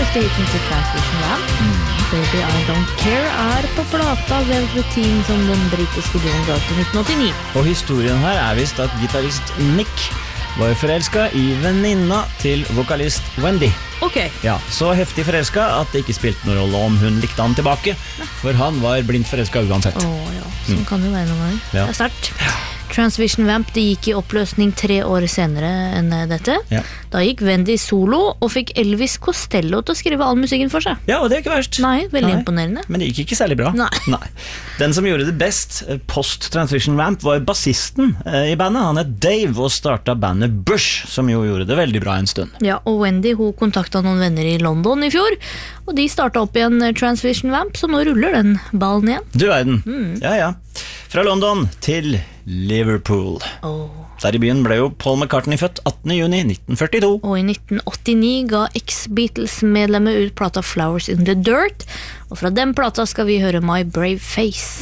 første hiten til Transvision Vamp. Baby I Don't Care på plata Velveteen som den britiske duoen ga ut i 1989. Og historien her visst at gitarist Nick var forelsket i venninna til vokalist Wendy. Ok. Ja, så heftig forelsket at det ikke spilte noen rolle om hun likte han tilbake, for han var blindt forelsket uansett. Ja, sånn kan det være noen ganger. Ja. Det sterkt. Transvision Vamp det gikk i oppløsning 3 år senere enn dette. Ja. Da gikk Wendy solo og fikk Elvis Costello til å skrive all musikken for seg. Ja, og det ikke verst. Nei, veldig imponerende. Men det gikk ikke særlig bra. Nei. Den som gjorde det best post-Transvision Vamp var bassisten i bandet. Han het Dave og startet bandet Bush, som jo gjorde det veldig bra en stund. Ja, og Wendy hun kontaktet noen venner i London i fjor, og de startet opp igjen Transvision Vamp, så nå ruller den ballen igjen. Du verden. Ja. Fra London til Liverpool. Der i byen ble jo Paul McCartney født 18. juni 1942. Og i 1989 ga ex-Beatles-medlemmet ut plata Flowers in the Dirt, og fra den plata skal vi høre My Brave Face.